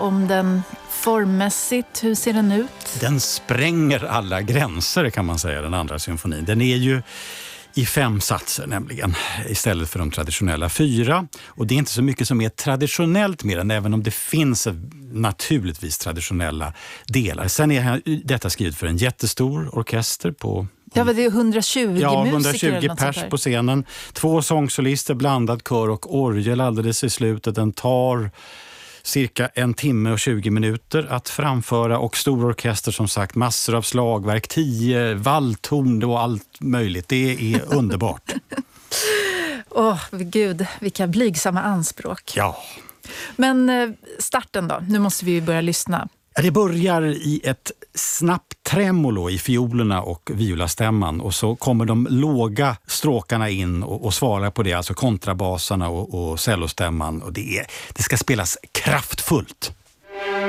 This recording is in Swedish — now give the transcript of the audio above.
om den formmässigt? Hur ser den ut? Den spränger alla gränser kan man säga, den andra symfonin. Den är ju i 5 satser nämligen, istället för de traditionella 4. Och det är inte så mycket som är traditionellt med den, även om det finns naturligtvis traditionella delar. Sen är detta skrivet för en jättestor orkester på... Ja, men det är 120 musiker 120 pers på scenen. 2 sångsolister, blandad kör och orgel alldeles i slutet. Den tar cirka 1 timme och 20 minuter att framföra, och stor orkester som sagt, massor av slagverk, 10 valltorn och allt möjligt. Det är underbart. Gud, vilka blygsamma anspråk. Ja. Men starten då? Nu måste vi ju börja lyssna. Det börjar i ett snabbt tremolo i fiolerna och violastämman, och så kommer de låga stråkarna in och svarar på det, alltså kontrabasarna och cellostämman, och det ska spelas kraftfullt.